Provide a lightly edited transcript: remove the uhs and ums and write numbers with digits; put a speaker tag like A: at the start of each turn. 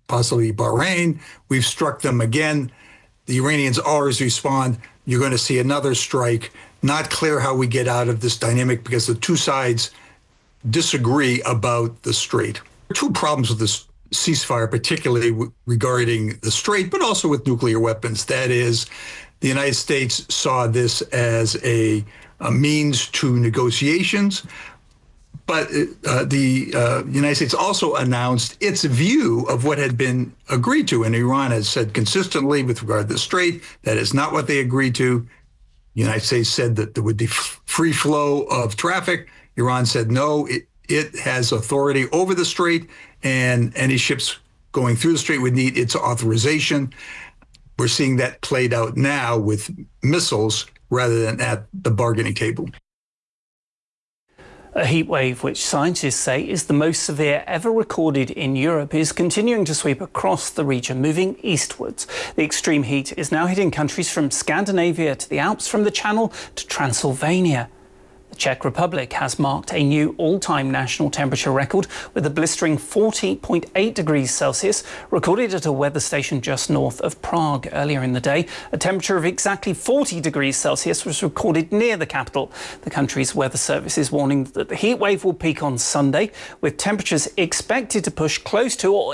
A: possibly Bahrain. We've struck them again. The Iranians always respond. You're going to see another strike. Not clear how we get out of this dynamic because the two sides disagree about the Strait. There are two problems with this ceasefire, particularly regarding the Strait, but also with nuclear weapons. That is, the United States saw this as a means to negotiations. But the United States also announced its view of what had been agreed to. And Iran has said consistently with regard to the Strait, that is not what they agreed to. The United States said that there would be free flow of traffic. Iran said, no, it has authority over the Strait, and any ships going through the Strait would need its authorization. We're seeing that played out now with missiles rather than at the bargaining table.
B: A heat wave, which scientists say is the most severe ever recorded in Europe, is continuing to sweep across the region, moving eastwards. The extreme heat is now hitting countries from Scandinavia to the Alps, from the Channel to Transylvania. The Czech Republic has marked a new all-time national temperature record with a blistering 40.8 degrees Celsius recorded at a weather station just north of Prague earlier in the day. A temperature of exactly 40 degrees Celsius was recorded near the capital. The country's weather service is warning that the heat wave will peak on Sunday, with temperatures expected to push close to or